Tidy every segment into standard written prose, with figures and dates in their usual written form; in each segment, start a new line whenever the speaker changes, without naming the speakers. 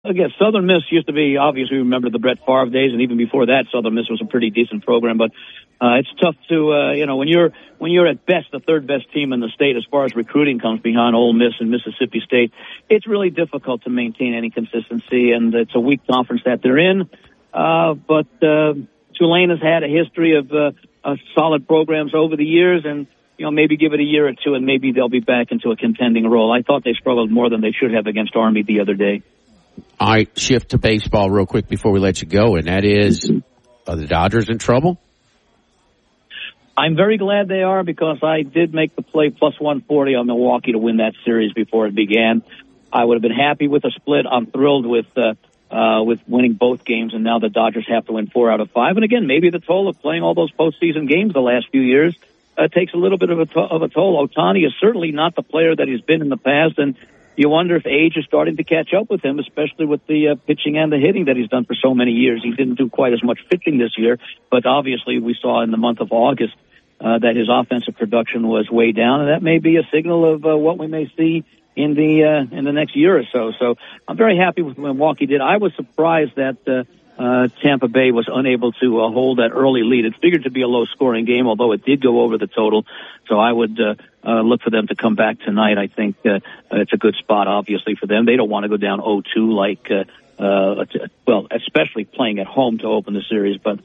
again, Southern Miss used to be, obviously, remember the Brett Favre days, and even before that, Southern Miss was a pretty decent program. But it's tough to, when you're at best the third best team in the state as far as recruiting comes behind Ole Miss and Mississippi State, it's really difficult to maintain any consistency, and it's a weak conference that they're in. But Tulane has had a history of solid programs over the years, and maybe give it a year or two, and maybe they'll be back into a contending role. I thought they struggled more than they should have against Army the other day.
All right, shift to baseball real quick before we let you go, and that is, are the Dodgers in trouble?
I'm very glad they are, because I did make the play plus 140 on Milwaukee to win that series before it began. I would have been happy with a split. I'm thrilled with winning both games, and now the Dodgers have to win 4 out of 5. And again, maybe the toll of playing all those postseason games the last few years takes a little bit of a toll. Ohtani is certainly not the player that he's been in the past, and you wonder if age is starting to catch up with him, especially with the pitching and the hitting that he's done for so many years. He didn't do quite as much pitching this year, but obviously we saw in the month of August that his offensive production was way down, and that may be a signal of what we may see in the next year or so. So I'm very happy with what Milwaukee did. I was surprised that Tampa Bay was unable to hold that early lead. It's figured to be a low-scoring game, although it did go over the total. So I would look for them to come back tonight. I think it's a good spot, obviously, for them. They don't want to go down 0-2 like especially playing at home to open the series. But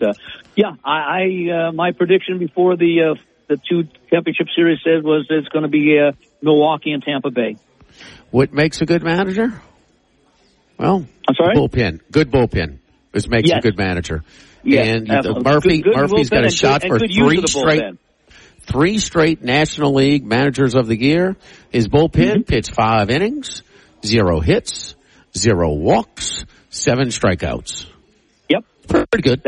my prediction before the two championship series was it's going to be Milwaukee and Tampa Bay.
What makes a good manager? Well,
I'm sorry?
Bullpen. Good bullpen. This makes a good manager.
Yes,
and Murphy's got a shot for three straight National League Managers of the Year. His bullpen pitched 5 innings, 0 hits, 0 walks, 7 strikeouts.
Yep.
Pretty good.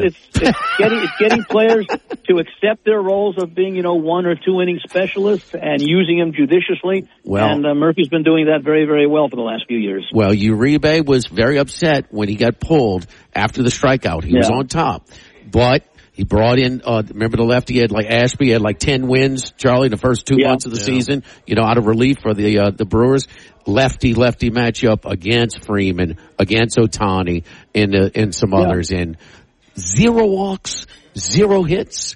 It's getting players to accept their roles of being, 1 or 2 inning specialists and using them judiciously. And Murphy's been doing that very, very well for the last few years.
Well, Uribe was very upset when he got pulled after the strikeout. He was on top. But he brought in, remember the lefty had Ashby had 10 wins, Charlie, the first 2 months of the season, out of relief for the Brewers. Lefty matchup against Freeman, against Ohtani, and some others, and 0 walks, 0 hits,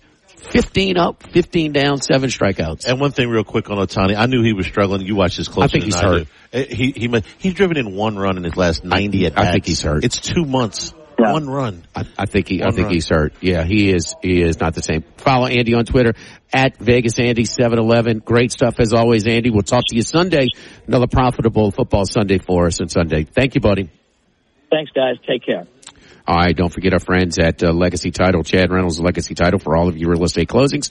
15 up, 15 down, 7 strikeouts.
And one thing real quick on Ohtani, I knew he was struggling. You watched this closer.
I think he's hurt.
He's driven in 1 run in his last 90 at bats.
I think he's hurt.
It's 2 months. 1 run.
I think he's hurt. Yeah, he is not the same. Follow Andy on Twitter at VegasAndy711. Great stuff as always, Andy. We'll talk to you Sunday. Another profitable football Sunday for us on Sunday. Thank you, buddy.
Thanks, guys. Take care.
All right, don't forget our friends at Legacy Title. Chad Reynolds, Legacy Title, for all of your real estate closings.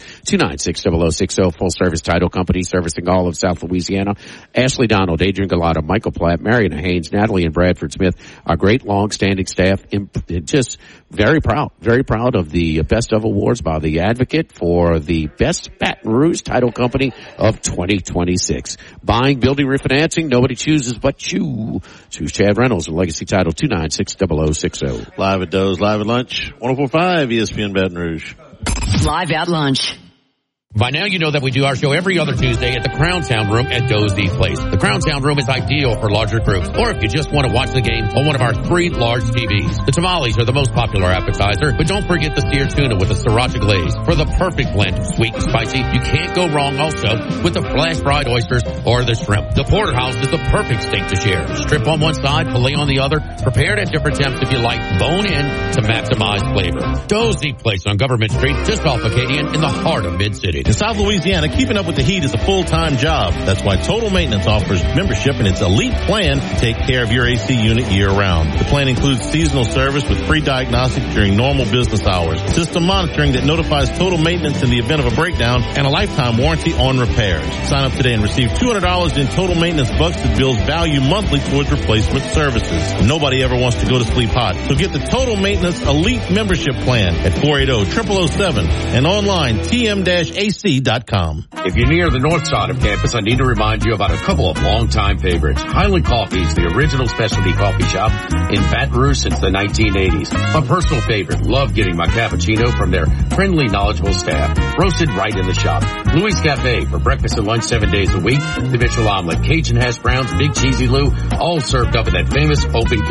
296-0060, full-service title company servicing all of South Louisiana. Ashley Donald, Adrian Galata, Michael Platt, Marion Haynes, Natalie and Bradford Smith, our great long-standing staff. Just very proud of the Best of Awards by the Advocate for the Best Baton Rouge Title Company of 2026. Buying, building, refinancing, nobody chooses but you. Choose Chad Reynolds and Legacy Title, 296-0060.
Live at Doe's, live at lunch, 104.5 ESPN Baton Rouge.
Live at lunch.
By now you know that we do our show every other Tuesday at the Crown Sound Room at Doe's East Place. The Crown Sound Room is ideal for larger groups, or if you just want to watch the game on one of our 3 large TVs. The tamales are the most popular appetizer, but don't forget the seared tuna with a sriracha glaze for the perfect blend of sweet and spicy. You can't go wrong also with the flash fried oysters or the shrimp. The porterhouse is the perfect steak to share. Strip on one side, filet on the other, prepared at different temps if you like, bone in to maximize flavor. Doe's East Place on Government Street, just off Acadian in the heart of Mid-City.
In South Louisiana, keeping up with the heat is a full-time job. That's why Total Maintenance offers membership in its elite plan to take care of your AC unit year-round. The plan includes seasonal service with free diagnostics during normal business hours, system monitoring that notifies Total Maintenance in the event of a breakdown, and a lifetime warranty on repairs. Sign up today and receive $200 in Total Maintenance bucks that builds value monthly towards replacement services. Nobody ever wants to go to sleep hot, so get the Total Maintenance Elite Membership Plan at 480-0007 and online tm-ac.com.
If you're near the north side of campus, I need to remind you about a couple of longtime favorites. Highland Coffee is the original specialty coffee shop in Baton Rouge since the 1980s. My personal favorite. Love getting my cappuccino from their friendly, knowledgeable staff. Roasted right in the shop. Louis Cafe for breakfast and lunch 7 days a week. The Mitchell omelet, Cajun hash browns, Big Cheesy Lou, all served up in that famous open